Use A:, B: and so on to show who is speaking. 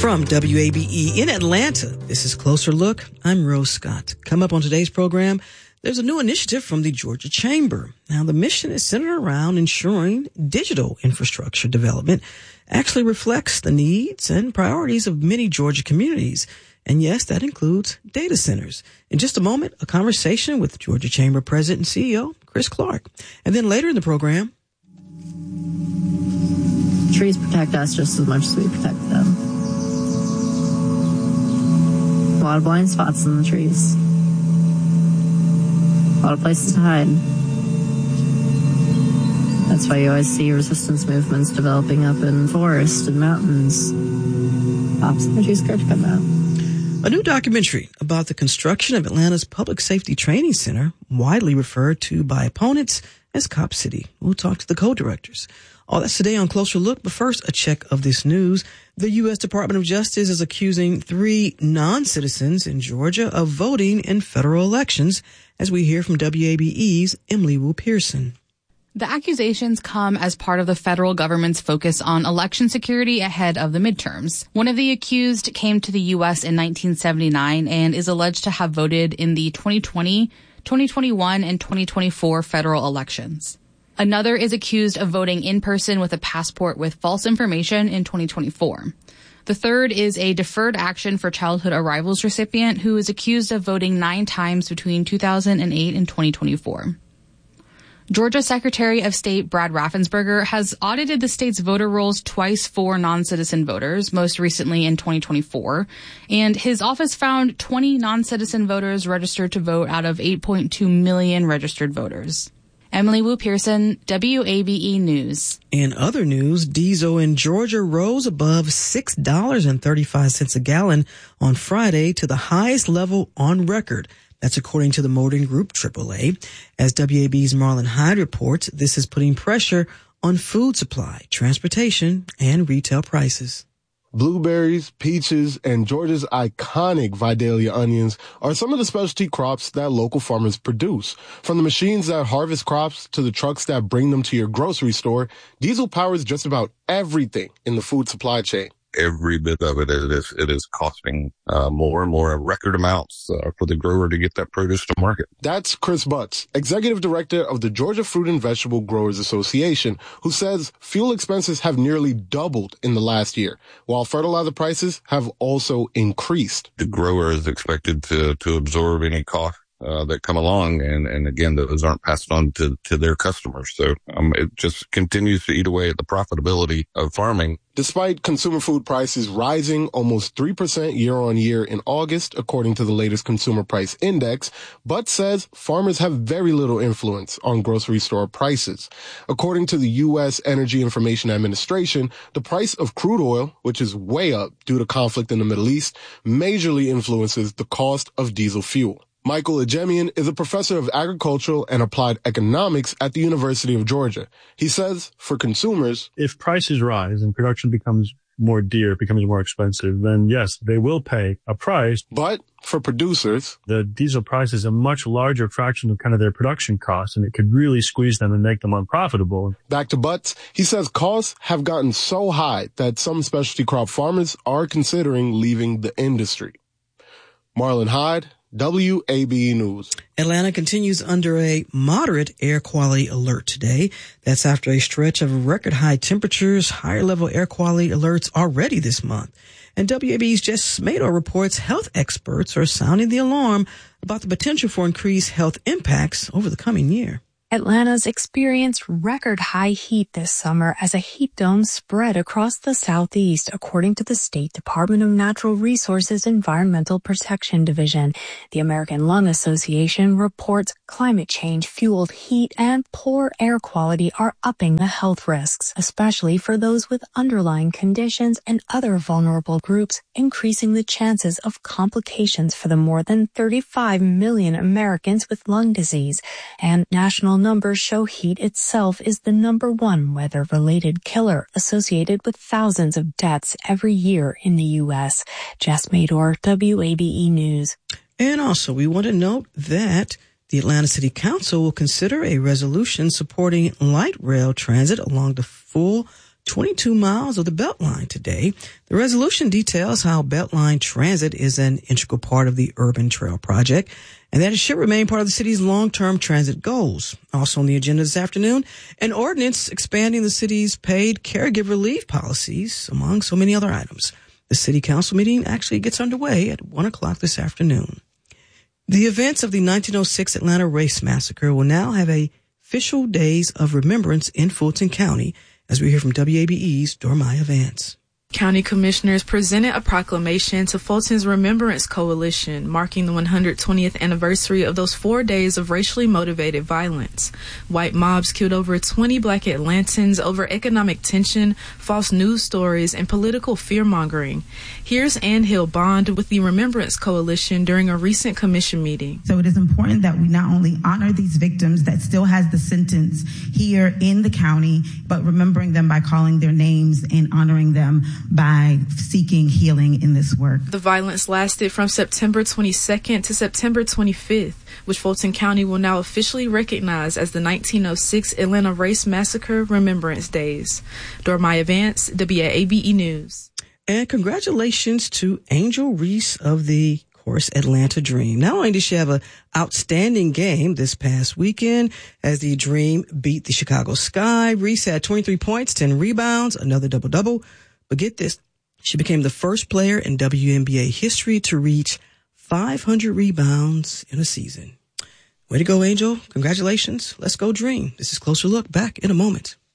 A: From WABE in Atlanta, this is Closer Look. I'm Rose Scott. Come up on today's program, there's a new initiative from the Georgia Chamber. Now, the mission is centered around ensuring digital infrastructure development actually reflects the needs and priorities of many Georgia communities. And yes, that includes data centers. In just a moment, a conversation with Georgia Chamber President and CEO, Chris Clark. And then later in the program,
B: trees protect us just as much as we protect them. A lot of blind spots in the trees. A lot of places to hide. That's why you always see resistance movements developing up in forests and mountains. Opportunity scared to come out.
A: A new documentary about the construction of Atlanta's Public Safety Training Center, widely referred to by opponents as Cop City. We'll talk to the co-directors. All that's today on Closer Look, but first, a check of this news. The U.S. Department of Justice is accusing 3 non-citizens in Georgia of voting in federal elections, as we hear from WABE's Emily Wu Pearson.
C: The accusations come as part of the federal government's focus on election security ahead of the midterms. One of the accused came to the U.S. in 1979 and is alleged to have voted in the 2020, 2021, and 2024 federal elections. Another is accused of voting in person with a passport with false information in 2024. The third is a deferred action for childhood arrivals recipient who is accused of voting 9 times between 2008 and 2024. Georgia Secretary of State Brad Raffensperger has audited the state's voter rolls twice for non-citizen voters, most recently in 2024, and his office found 20 non-citizen voters registered to vote out of 8.2 million registered voters. Emily Wu Pearson, WABE News.
A: In other news, diesel in Georgia rose above $6.35 a gallon on Friday to the highest level on record. That's according to the motoring group AAA. As WAB's Marlon Hyde reports, this is putting pressure on food supply, transportation, and retail prices.
D: Blueberries, peaches, and Georgia's iconic Vidalia onions are some of the specialty crops that local farmers produce. From the machines that harvest crops to the trucks that bring them to your grocery store, diesel powers just about everything in the food supply chain.
E: Every bit of it is costing more and more record amounts for the grower to get that produce to market.
D: That's Chris Butts, executive director of the Georgia Fruit and Vegetable Growers Association, who says fuel expenses have nearly doubled in the last year, while fertilizer prices have also increased.
E: The grower is expected to absorb any cost that come along, and again, those aren't passed on to their customers. So it just continues to eat away at the profitability of farming.
D: Despite consumer food prices rising almost 3% year on year in August, according to the latest Consumer Price Index, Butts says farmers have very little influence on grocery store prices. According to the U.S. Energy Information Administration, the price of crude oil, which is way up due to conflict in the Middle East, majorly influences the cost of diesel fuel. Michael Ajemian is a professor of agricultural and applied economics at the University of Georgia. He says, for consumers,
F: if prices rise and production becomes more dear, becomes more expensive, then yes, they will pay a price.
D: But for producers,
F: the diesel price is a much larger fraction of kind of their production costs, and it could really squeeze them and make them unprofitable.
D: Back to Butts, he says costs have gotten so high that some specialty crop farmers are considering leaving the industry. Marlon Hyde, WABE News.
A: Atlanta continues under a moderate air quality alert today. That's after a stretch of record high temperatures, higher level air quality alerts already this month. And WABE's Jess Smato reports health experts are sounding the alarm about the potential for increased health impacts over the coming year.
G: Atlanta's experienced record high heat this summer as a heat dome spread across the southeast, according to the State Department of Natural Resources Environmental Protection Division. The American Lung Association reports climate change-fueled heat and poor air quality are upping the health risks, especially for those with underlying conditions and other vulnerable groups, increasing the chances of complications for the more than 35 million Americans with lung disease. And national numbers show heat itself is the number one weather-related killer associated with thousands of deaths every year in the U.S. Jess Mador, WABE News.
A: And also, we want to note that the Atlanta City Council will consider a resolution supporting light rail transit along the full 22 miles of the Beltline today. The resolution details how Beltline transit is an integral part of the Urban Trail Project and that it should remain part of the city's long-term transit goals. Also on the agenda this afternoon, an ordinance expanding the city's paid caregiver leave policies, among so many other items. The city council meeting actually gets underway at 1 o'clock this afternoon. The events of the 1906 Atlanta Race Massacre will now have official days of remembrance in Fulton County, as we hear from WABE's Dormaya Vance.
H: County commissioners presented a proclamation to Fulton's Remembrance Coalition, marking the 120th anniversary of those 4 days of racially motivated violence. White mobs killed over 20 Black Atlantans over economic tension, false news stories, and political fear-mongering. Here's Ann Hill Bond with the Remembrance Coalition during a recent commission meeting.
I: So it is important that we not only honor these victims that still has the sentence here in the county, but remembering them by calling their names and honoring them by seeking healing in this work.
H: The violence lasted from September 22nd to September 25th, which Fulton County will now officially recognize as the 1906 Atlanta Race Massacre Remembrance Days. Dormaya Vance, WABE News.
A: And congratulations to Angel Reese of the Atlanta Dream. Not only did she have an outstanding game this past weekend as the Dream beat the Chicago Sky, Reese had 23 points, 10 rebounds, another double-double. But get this, she became the first player in WNBA history to reach 500 rebounds in a season. Way to go, Angel. Congratulations. Let's go Dream. This is Closer Look. Back in a moment.